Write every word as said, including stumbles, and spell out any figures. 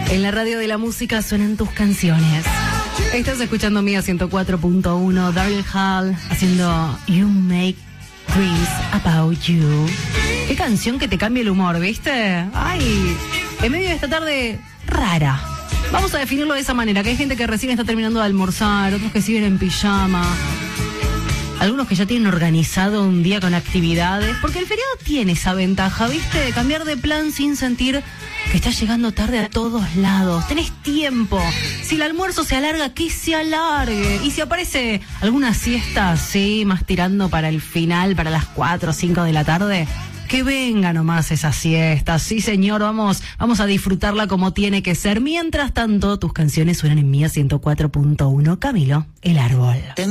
En la radio de la música suenan tus canciones. Estás escuchando Mía ciento cuatro punto uno, Daryl Hall haciendo You Make Dreams About You. Qué canción que te cambia el humor, ¿viste? Ay, en medio de esta tarde rara. Vamos a definirlo de esa manera, que hay gente que recién está terminando de almorzar, otros que siguen en pijama, algunos que ya tienen organizado un día con actividades, porque el feriado tiene esa ventaja, ¿viste? De cambiar de plan sin sentir que estás llegando tarde a todos lados. Tenés tiempo. Si el almuerzo se alarga, que se alargue. Y si aparece alguna siesta, sí, más tirando para el final, para las cuatro o cinco de la tarde, que venga nomás esa siesta. Sí, señor, vamos, vamos a disfrutarla como tiene que ser. Mientras tanto, tus canciones suenan en Mía ciento cuatro punto uno. Camilo, el árbol.